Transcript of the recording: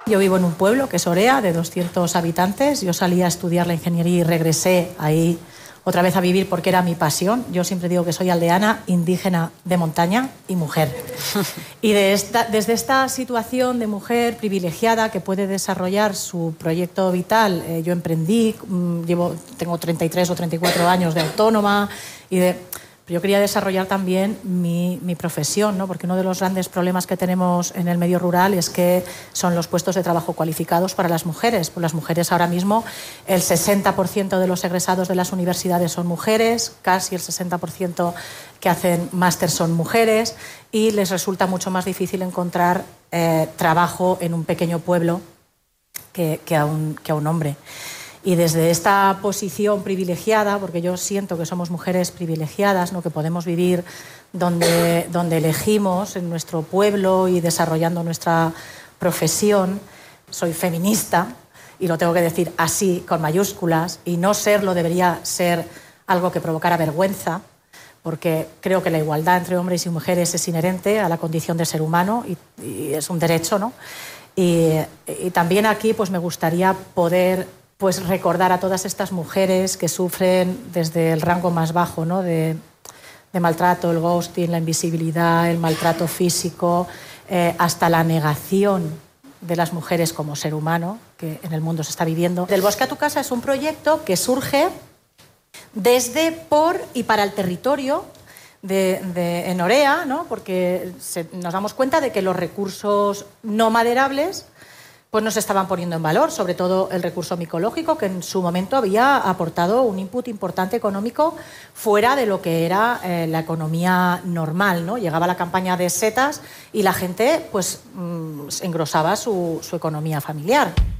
Yo vivo en un pueblo que es Orea, de 200 habitantes. Yo salí a estudiar la ingeniería y regresé ahí otra vez a vivir porque era mi pasión. Yo siempre digo que soy aldeana, indígena, de montaña y mujer. Y desde esta situación de mujer privilegiada que puede desarrollar su proyecto vital, yo emprendí, tengo 33 o 34 años de autónoma y yo quería desarrollar también mi profesión, ¿no? Porque uno de los grandes problemas que tenemos en el medio rural es que son los puestos de trabajo cualificados para las mujeres. Pues las mujeres ahora mismo, el 60% de los egresados de las universidades son mujeres, casi el 60% que hacen máster son mujeres y les resulta mucho más difícil encontrar trabajo en un pequeño pueblo que a un hombre. Y desde esta posición privilegiada, porque yo siento que somos mujeres privilegiadas, ¿no? Que podemos vivir donde elegimos, en nuestro pueblo y desarrollando nuestra profesión, soy feminista, y lo tengo que decir así, con mayúsculas, y no serlo debería ser algo que provocara vergüenza, porque creo que la igualdad entre hombres y mujeres es inherente a la condición de ser humano y es un derecho, ¿no? Y también aquí pues me gustaría poder pues recordar a todas estas mujeres que sufren desde el rango más bajo, ¿no? de maltrato, el ghosting, la invisibilidad, el maltrato físico, hasta la negación de las mujeres como ser humano que en el mundo se está viviendo. Del Bosque a tu Casa es un proyecto que surge por y para el territorio en Orea, ¿no? Porque nos damos cuenta de que los recursos no maderables pues no se estaban poniendo en valor, sobre todo el recurso micológico, que en su momento había aportado un input importante económico fuera de lo que era la economía normal, ¿no? Llegaba la campaña de setas y la gente pues engrosaba su economía familiar.